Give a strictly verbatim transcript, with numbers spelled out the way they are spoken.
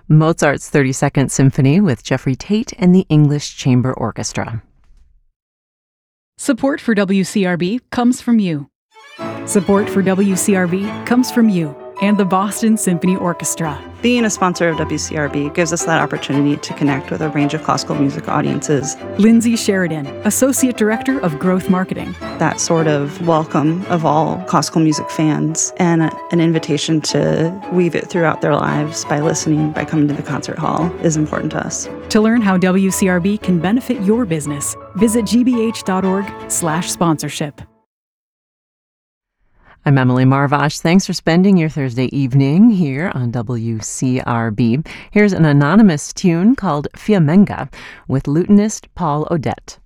Mozart's thirty-second Symphony with Jeffrey Tate and the English Chamber Orchestra. Support for W C R B comes from you. Support for W C R B comes from you and the Boston Symphony Orchestra. Being a sponsor of W C R B gives us that opportunity to connect with a range of classical music audiences. Lindsay Sheridan, Associate Director of Growth Marketing. That sort of welcome of all classical music fans and a, an invitation to weave it throughout their lives by listening, by coming to the concert hall is important to us. To learn how W C R B can benefit your business, visit gbh.org slash sponsorship. I'm Emily Marvash. Thanks for spending your Thursday evening here on W C R B. Here's an anonymous tune called Fiamenga with lutenist Paul Odette.